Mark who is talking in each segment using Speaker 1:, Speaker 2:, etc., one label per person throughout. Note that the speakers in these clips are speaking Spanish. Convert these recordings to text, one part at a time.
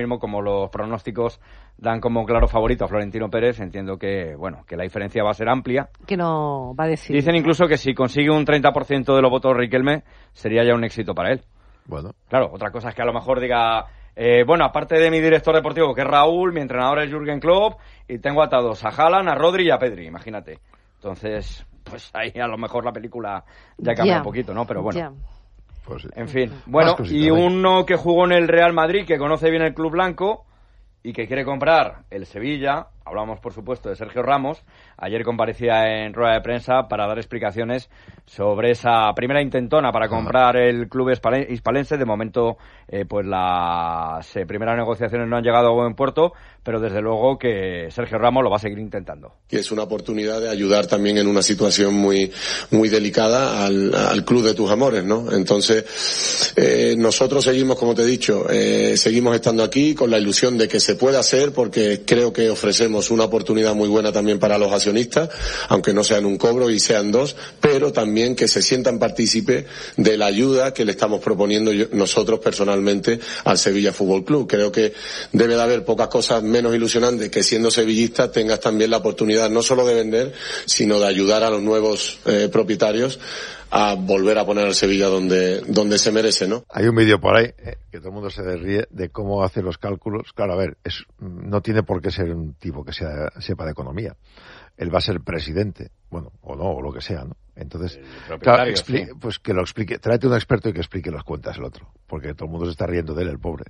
Speaker 1: Mismo como los pronósticos dan como claro favorito a Florentino Pérez, entiendo que, bueno, que la diferencia va a ser amplia.
Speaker 2: Que no va a decir.
Speaker 1: Dicen incluso que si consigue un 30% de los votos Riquelme, sería ya un éxito para él.
Speaker 3: Bueno.
Speaker 1: Claro, otra cosa es que a lo mejor diga, bueno, aparte de mi director deportivo, que es Raúl, mi entrenador es Jürgen Klopp, y tengo atados a Haaland, a Rodri y a Pedri, imagínate. Entonces, pues ahí a lo mejor la película ya cambia un poquito, ¿no? Pero bueno.
Speaker 2: Ya.
Speaker 3: Pues sí.
Speaker 1: En fin, bueno, y uno que jugó en el Real Madrid, que conoce bien el club blanco y que quiere comprar el Sevilla, hablamos por supuesto de Sergio Ramos, ayer comparecía en rueda de prensa para dar explicaciones sobre esa primera intentona para comprar el club hispalense. De momento, pues las primeras negociaciones no han llegado a buen puerto, pero desde luego que Sergio Ramos lo va a seguir intentando.
Speaker 4: Y es una oportunidad de ayudar también en una situación muy delicada al club de tus amores, ¿no? Entonces, nosotros seguimos, como te he dicho, seguimos estando aquí con la ilusión de que se pueda hacer, porque creo que ofrecemos una oportunidad muy buena también para los accionistas, aunque no sean un cobro y sean dos, pero también que se sientan partícipes de la ayuda que le estamos proponiendo nosotros personalmente al Sevilla Fútbol Club. Creo que debe de haber pocas cosas menos ilusionantes que, siendo sevillista, tengas también la oportunidad no solo de vender, sino de ayudar a los nuevos propietarios a volver a poner al Sevilla donde se merece, ¿no?
Speaker 3: Hay un vídeo por ahí que todo el mundo se ríe de cómo hace los cálculos. Claro, a ver, no tiene por qué ser un tipo que sepa de economía. Él va a ser presidente, bueno, o no, o lo que sea, ¿no? Entonces, claro, pues que lo explique, tráete un experto y que explique las cuentas el otro, porque todo el mundo se está riendo de él, el pobre.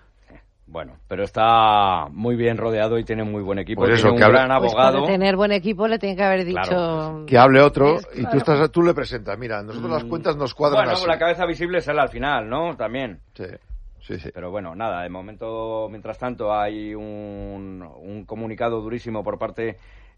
Speaker 1: Bueno, pero está muy bien rodeado y tiene muy buen equipo.
Speaker 3: Pues eso,
Speaker 1: tiene un gran abogado.
Speaker 2: Pues para tener buen equipo le tiene que haber dicho...
Speaker 1: Claro.
Speaker 3: Que hable otro y tú le presentas. Mira, nosotros las cuentas nos cuadran así.
Speaker 1: Bueno, la cabeza visible es él al final, ¿no? También.
Speaker 3: Sí.
Speaker 1: Pero bueno, nada, de momento, mientras tanto, hay un comunicado durísimo por parte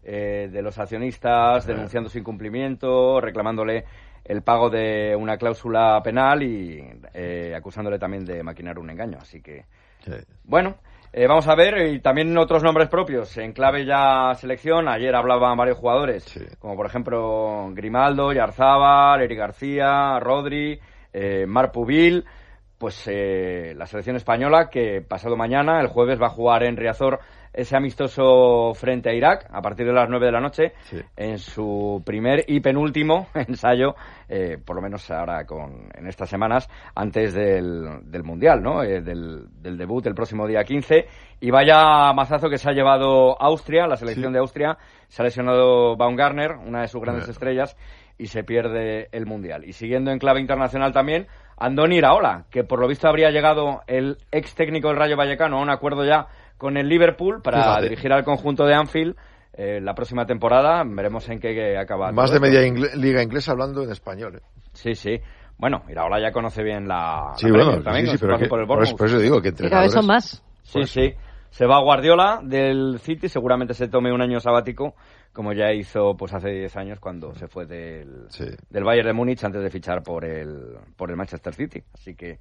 Speaker 1: de los accionistas denunciando su incumplimiento, reclamándole el pago de una cláusula penal y acusándole también de maquinar un engaño. Así que... Sí. Bueno, vamos a ver, y también otros nombres propios en clave ya selección. Ayer hablaban varios jugadores, como por ejemplo Grimaldo, Yarzábal, Eric García, Rodri, Marc Pubil. Pues la selección española, que pasado mañana, el jueves, va a jugar en Riazor ese amistoso frente a Irak a partir de las 9 de la noche, en su primer y penúltimo ensayo, por lo menos ahora en estas semanas, antes del Mundial, ¿no? Del debut el próximo día 15. Y vaya mazazo que se ha llevado Austria, la selección de Austria. Se ha lesionado Baumgartner, una de sus grandes estrellas, y se pierde el Mundial. Y siguiendo en clave internacional también, Andoni Iraola, que por lo visto habría llegado el ex técnico del Rayo Vallecano a un acuerdo ya con el Liverpool para dirigir al conjunto de Anfield la próxima temporada. Veremos en qué acaba.
Speaker 3: Más de media liga inglesa hablando en español.
Speaker 1: Sí. Bueno, Iraola ya conoce bien la
Speaker 3: Premier
Speaker 1: también,
Speaker 3: pero por eso digo que
Speaker 2: cada vez son más.
Speaker 1: Sí. Se va Guardiola del City, seguramente se tome un año sabático, como ya hizo pues hace 10 años cuando se fue del Bayern de Múnich antes de fichar por el Manchester City. Así que,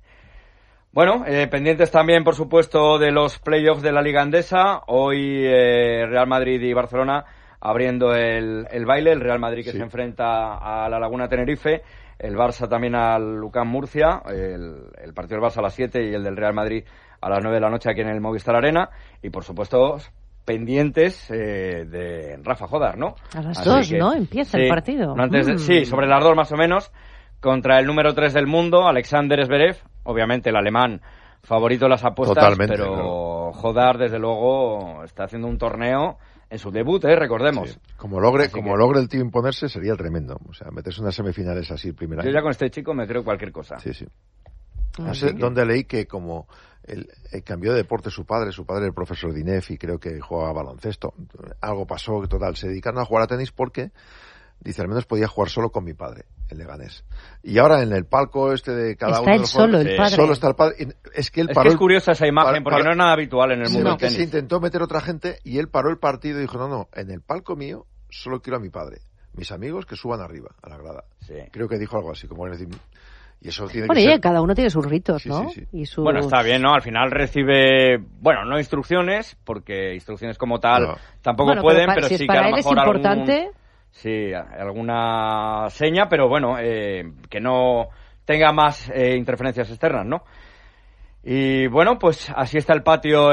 Speaker 1: bueno, pendientes también, por supuesto, de los playoffs de la Liga Endesa. Hoy Real Madrid y Barcelona abriendo el baile. El Real Madrid que se enfrenta a la Laguna Tenerife. El Barça también al Lucán Murcia. El partido del Barça a las 7 y el del Real Madrid a las 9 de la noche aquí en el Movistar Arena. Y, por supuesto, pendientes de Rafa Jodar, ¿no?
Speaker 2: A las 2, ¿no? Empieza el partido.
Speaker 1: Sí, sobre las 2 más o menos, contra el número 3 del mundo, Alexander Zverev, obviamente el alemán favorito de las apuestas.
Speaker 3: Totalmente,
Speaker 1: pero Jodar, desde luego, está haciendo un torneo en su debut, recordemos.
Speaker 3: Sí. Como logre el tío imponerse, sería tremendo. O sea, meterse unas semifinales así el primer año.
Speaker 1: Yo ya con este chico me creo cualquier cosa.
Speaker 3: Sí. No sé dónde leí que como el cambió de deporte su padre era el profesor de INEF y creo que jugaba baloncesto. Algo pasó, total, se dedicaron a jugar a tenis porque, dice, al menos podía jugar solo con mi padre, el Leganés. Y ahora en el palco de cada uno de los
Speaker 2: jugadores,
Speaker 3: solo está el padre. Es que
Speaker 1: es curiosa esa imagen porque no es nada habitual en el mundo del tenis.
Speaker 3: Se intentó meter otra gente y él paró el partido y dijo, no, en el palco mío solo quiero a mi padre. Mis amigos que suban arriba, a la grada. Sí. Creo que dijo algo así, como decir... Y eso tiene que ser...
Speaker 2: cada uno tiene sus ritos, ¿no?
Speaker 3: Sí.
Speaker 2: Y sus...
Speaker 1: Bueno, está bien, ¿no? Al final recibe, no instrucciones, porque instrucciones como tal tampoco pueden, pero
Speaker 2: si
Speaker 1: sí
Speaker 2: para
Speaker 1: que a lo
Speaker 2: él
Speaker 1: mejor
Speaker 2: es importante...
Speaker 1: alguna seña, pero que no tenga más interferencias externas, ¿no? Y bueno, pues así está el patio